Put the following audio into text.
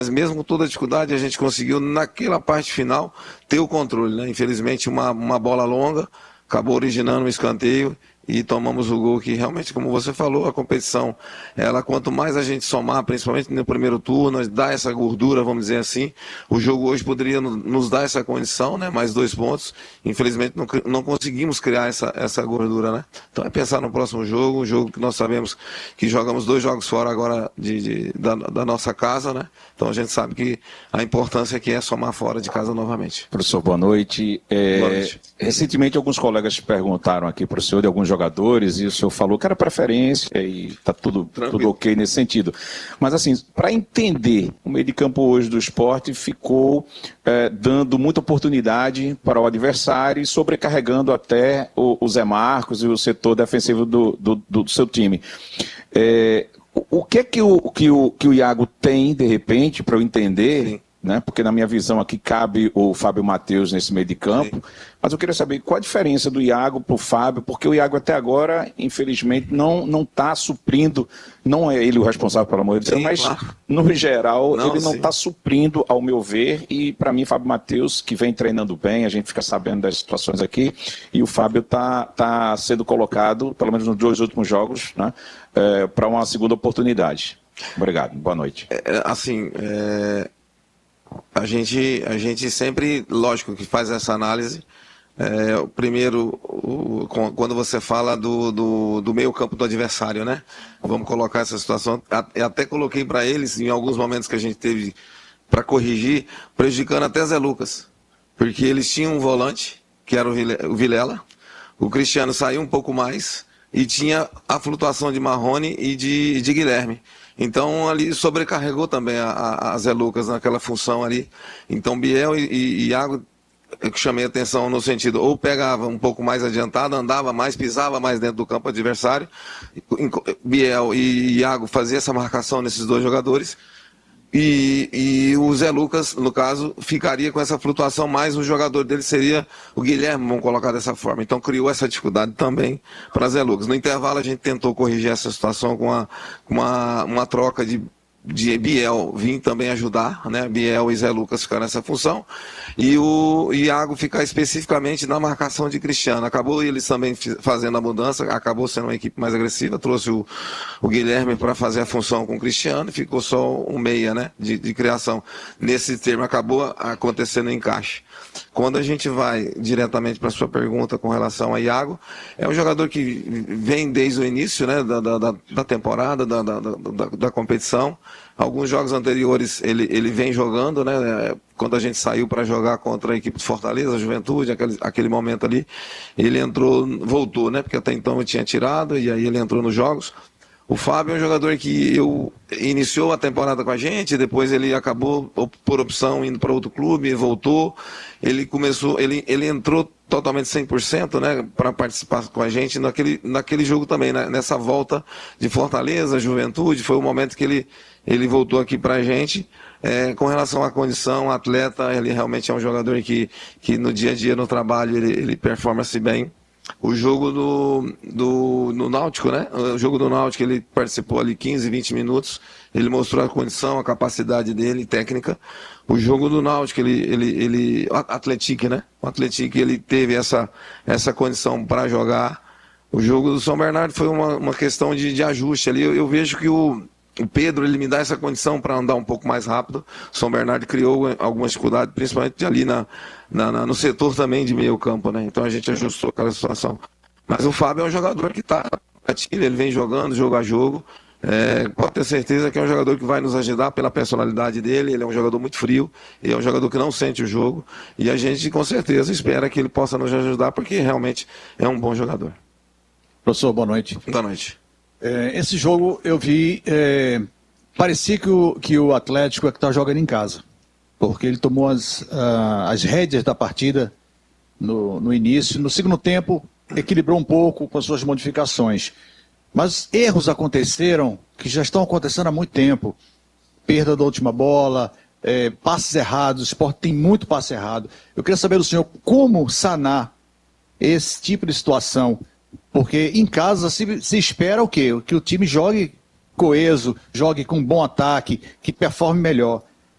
Mas mesmo com toda a dificuldade, a gente conseguiu, naquela parte final, ter o controle, né? Infelizmente, uma bola longa acabou originando um escanteio e tomamos o gol que realmente, como você falou, a competição, ela quanto mais a gente somar, principalmente no primeiro turno, dá essa gordura, vamos dizer assim, o jogo hoje poderia nos dar essa condição, né? Mais 2 pontos, infelizmente não conseguimos criar essa gordura, né? Então é pensar no próximo jogo, um jogo que nós sabemos que jogamos 2 jogos fora agora da nossa casa, né? Então a gente sabe que a importância aqui é somar fora de casa novamente. Professor, boa noite. Boa noite. Recentemente alguns colegas perguntaram aqui para o senhor de alguns jogadores e o senhor falou que era preferência e está tudo ok nesse sentido. Mas assim, para entender, o meio de campo hoje do Sport ficou dando muita oportunidade para o adversário e sobrecarregando até o Zé Marcos e o setor defensivo do seu time. O que é que o Iago tem, de repente, para eu entender... Sim. Né? Porque na minha visão aqui cabe o Fábio Matheus nesse meio de campo, sim, mas eu queria saber qual a diferença do Iago para o Fábio, porque o Iago até agora, infelizmente, não está suprindo, não é ele o responsável pelo amor de Deus, mas claro, no geral ele não está suprindo, ao meu ver, e para mim Fábio Matheus, que vem treinando bem, a gente fica sabendo das situações aqui, e o Fábio está sendo colocado, pelo menos nos 2 últimos jogos, né, para uma segunda oportunidade. Obrigado, boa noite. A gente sempre, lógico que faz essa análise. Primeiro, quando você fala do meio campo do adversário, né? Vamos colocar essa situação. Eu até coloquei para eles, em alguns momentos que a gente teve para corrigir, prejudicando até Zé Lucas. Porque eles tinham um volante, que era o Vilela. O Cristiano saiu um pouco mais e tinha a flutuação de Marrone e de Guilherme. Então ali sobrecarregou também a Zé Lucas naquela função ali. Então Biel e Iago, eu chamei a atenção no sentido, ou pegava um pouco mais adiantado, andava mais, pisava mais dentro do campo adversário. Biel e Iago faziam essa marcação nesses 2 jogadores. E o Zé Lucas, no caso, ficaria com essa flutuação, mas o jogador dele seria o Guilherme, vamos colocar dessa forma. Então criou essa dificuldade também para Zé Lucas. No intervalo a gente tentou corrigir essa situação com uma troca de Biel vir também ajudar, né? Biel e Zé Lucas ficaram nessa função, e o Iago ficar especificamente na marcação de Cristiano. Acabou eles também fazendo a mudança, acabou sendo uma equipe mais agressiva, trouxe o Guilherme para fazer a função com o Cristiano, e ficou só um meia, né? de criação. Nesse termo acabou acontecendo o encaixe. Quando a gente vai diretamente para a sua pergunta com relação a Iago, é um jogador que vem desde o início, né, da temporada, da competição. Alguns jogos anteriores ele vem jogando, né? Quando a gente saiu para jogar contra a equipe de Fortaleza, a Juventude, aquele momento ali, ele entrou, voltou, né? Porque até então eu tinha tirado, e aí ele entrou nos jogos. O Fábio é um jogador que iniciou a temporada com a gente, depois ele acabou, por opção, indo para outro clube, voltou. Ele entrou totalmente 100%, né, para participar com a gente naquele jogo também, né, nessa volta de Fortaleza, Juventude. Foi o momento que ele voltou aqui para a gente. Com relação à condição, atleta, ele realmente é um jogador que no dia a dia, no trabalho, ele performa-se bem. O jogo do Náutico, né? O jogo do Náutico, ele participou ali 15, 20 minutos. Ele mostrou a condição, a capacidade dele, técnica. O jogo do Náutico, Atlético, né? O Atlético, ele teve essa condição para jogar. O jogo do São Bernardo foi uma questão de ajuste ali. Eu vejo que o Pedro, ele me dá essa condição para andar um pouco mais rápido. O São Bernardo criou algumas dificuldades, principalmente ali no setor também de meio campo, né? Então a gente ajustou aquela situação. Mas o Fábio é um jogador que está ativo, ele vem jogando, jogo a jogo. Pode ter certeza que é um jogador que vai nos ajudar pela personalidade dele. Ele é um jogador muito frio, ele é um jogador que não sente o jogo. E a gente, com certeza, espera que ele possa nos ajudar, porque realmente é um bom jogador. Professor, boa noite. Boa noite. Esse jogo eu vi, parecia que o Atlético é que está jogando em casa, porque ele tomou as rédeas da partida no início. No segundo tempo, equilibrou um pouco com as suas modificações. Mas erros aconteceram que já estão acontecendo há muito tempo. Perda da última bola, passes errados, o Sport tem muito passe errado. Eu queria saber do senhor como sanar esse tipo de situação. Porque em casa se espera o quê? Que o time jogue coeso, jogue com bom ataque, que performe melhor.